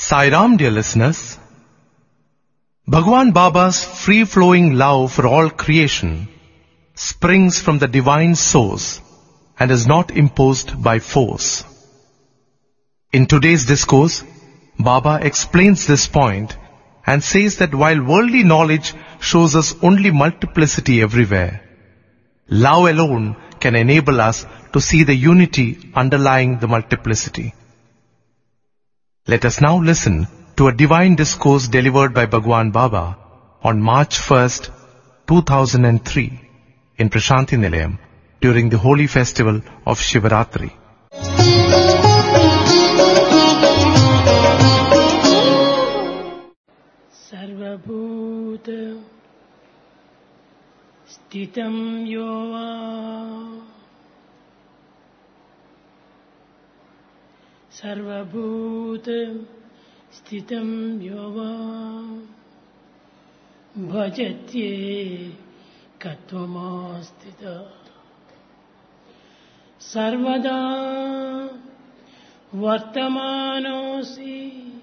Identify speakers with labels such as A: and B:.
A: Sai Ram, dear listeners. Bhagwan Baba's free-flowing love for all creation springs from the divine source and is not imposed by force. In today's discourse, Baba explains this point and says that while worldly knowledge shows us only multiplicity everywhere, love alone can enable us to see the unity underlying the multiplicity. Let us now listen to a divine discourse delivered by Bhagwan Baba on March 1st, 2003 in Prashanti Nilayam during the holy festival of Shivaratri.
B: Sarvabhuta Stitam Yova Sarvabhuta Stitam Yova Bhajatye Kattvamastita Sarvada Vartamanosi